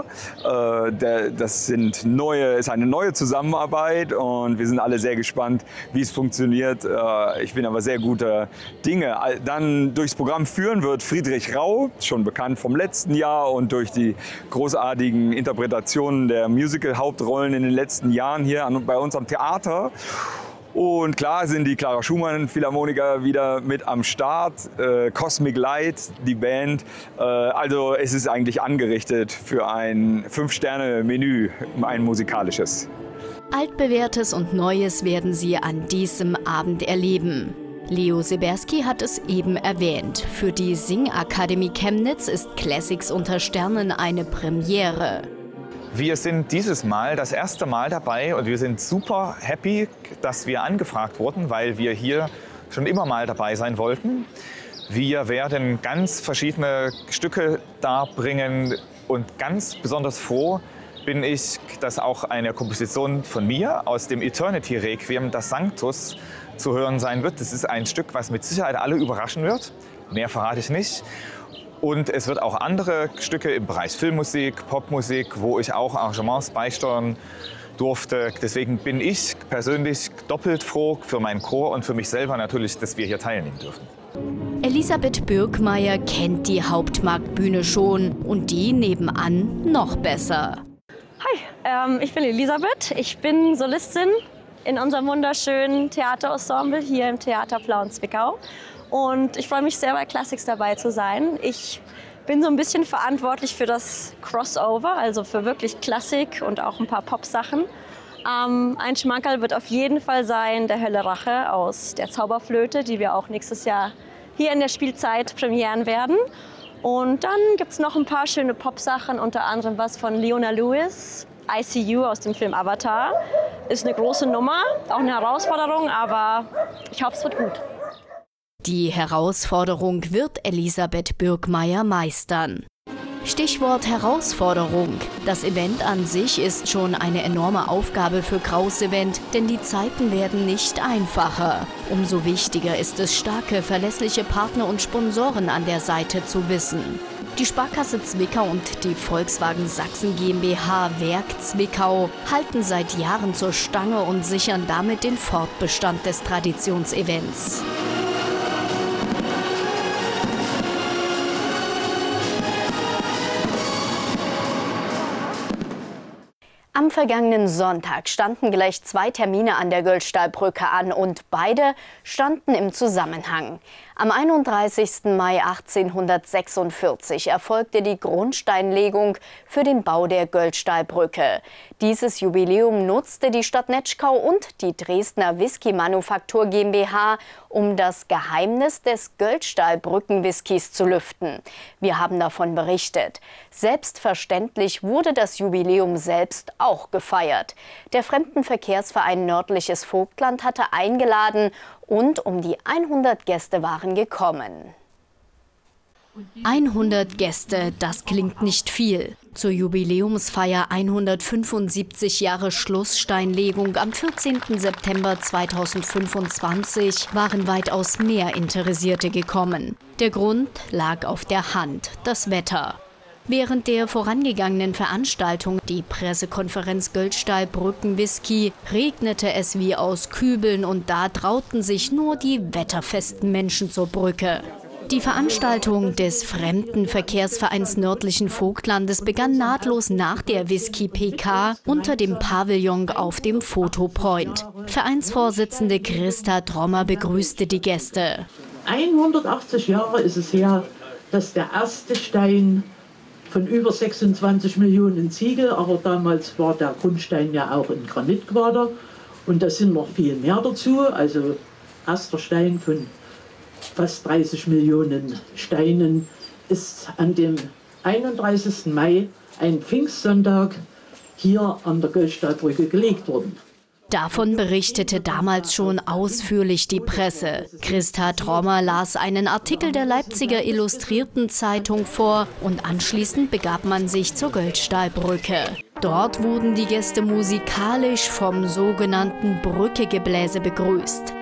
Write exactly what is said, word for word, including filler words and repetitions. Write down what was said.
Theater. Das sind neue, ist eine neue Zusammenarbeit und wir sind alle sehr gespannt, wie es funktioniert. Ich bin aber sehr guter Dinge. Dann durchs Programm führen wird Friedrich Rau, schon bekannt vom letzten Jahr und durch die großartigen Interpretationen der Musical-Hauptrollen in den letzten Jahren hier bei uns am Theater. Und klar sind die Clara Schumann Philharmoniker wieder mit am Start, äh, Cosmic Light, die Band. Äh, also es ist eigentlich angerichtet für ein Fünf-Sterne-Menü, ein musikalisches. Altbewährtes und Neues werden Sie an diesem Abend erleben. Leo Seberski hat es eben erwähnt. Für die Singakademie Chemnitz ist Classics unter Sternen eine Premiere. Wir sind dieses Mal das erste Mal dabei und wir sind super happy, dass wir angefragt wurden, weil wir hier schon immer mal dabei sein wollten. Wir werden ganz verschiedene Stücke darbringen und ganz besonders froh bin ich, dass auch eine Komposition von mir aus dem Eternity Requiem, das Sanctus, zu hören sein wird. Das ist ein Stück, was mit Sicherheit alle überraschen wird. Mehr verrate ich nicht. Und es wird auch andere Stücke im Bereich Filmmusik, Popmusik, wo ich auch Arrangements beisteuern durfte. Deswegen bin ich persönlich doppelt froh für meinen Chor und für mich selber natürlich, dass wir hier teilnehmen dürfen. Elisabeth Birkmeier kennt die Hauptmarktbühne schon und die nebenan noch besser. Hi, ähm, ich bin Elisabeth. Ich bin Solistin in unserem wunderschönen Theaterensemble hier im Theater Plauen-Zwickau. Und ich freue mich sehr, bei Classics dabei zu sein. Ich bin so ein bisschen verantwortlich für das Crossover, also für wirklich Klassik und auch ein paar Pop-Sachen. Ähm, ein Schmankerl wird auf jeden Fall sein der Helle Rache aus der Zauberflöte, die wir auch nächstes Jahr hier in der Spielzeit premieren werden. Und dann gibt es noch ein paar schöne Pop-Sachen, unter anderem was von Leona Lewis, I C U aus dem Film Avatar. Ist eine große Nummer, auch eine Herausforderung, aber ich hoffe, es wird gut. Die Herausforderung wird Elisabeth Birkmeier meistern. Stichwort Herausforderung. Das Event an sich ist schon eine enorme Aufgabe für Kraus Event, denn die Zeiten werden nicht einfacher. Umso wichtiger ist es, starke, verlässliche Partner und Sponsoren an der Seite zu wissen. Die Sparkasse Zwickau und die Volkswagen Sachsen GmbH Werk Zwickau halten seit Jahren zur Stange und sichern damit den Fortbestand des Traditionsevents. Am vergangenen Sonntag standen gleich zwei Termine an der Göllstahlbrücke an und beide standen im Zusammenhang. Am einunddreißigsten Mai achtzehnhundertsechsundvierzig erfolgte die Grundsteinlegung für den Bau der Göllstahlbrücke. Dieses Jubiläum nutzte die Stadt Netschkau und die Dresdner Whisky-Manufaktur GmbH, um das Geheimnis des Göllstahlbrücken-Whiskys zu lüften. Wir haben davon berichtet. Selbstverständlich wurde das Jubiläum selbst auch gefeiert. Der Fremdenverkehrsverein Nördliches Vogtland hatte eingeladen und um die hundert Gäste waren gekommen. hundert Gäste, das klingt nicht viel. Zur Jubiläumsfeier hundertfünfundsiebzig Jahre Schlusssteinlegung am vierzehnten September zweitausendfünfundzwanzig waren weitaus mehr Interessierte gekommen. Der Grund lag auf der Hand, das Wetter. Während der vorangegangenen Veranstaltung, die Pressekonferenz Göllstahlbrücken-Whisky, regnete es wie aus Kübeln und da trauten sich nur die wetterfesten Menschen zur Brücke. Die Veranstaltung des Fremdenverkehrsvereins Nördlichen Vogtlandes begann nahtlos nach der Whisky-P K unter dem Pavillon auf dem Fotopoint. Vereinsvorsitzende Christa Trommer begrüßte die Gäste. hundertachtzig Jahre ist es her, dass der erste Stein von über sechsundzwanzig Millionen Ziegel, aber damals war der Grundstein ja auch in Granitquader und da sind noch viel mehr dazu, also erster Stein von fast dreißig Millionen Steinen ist an dem einunddreißigsten Mai, ein Pfingstsonntag, hier an der Göllstahlbrücke gelegt worden. Davon berichtete damals schon ausführlich die Presse. Christa Trommer las einen Artikel der Leipziger Illustrierten Zeitung vor und anschließend begab man sich zur Göllstahlbrücke. Dort wurden die Gäste musikalisch vom sogenannten Brückegebläse begrüßt.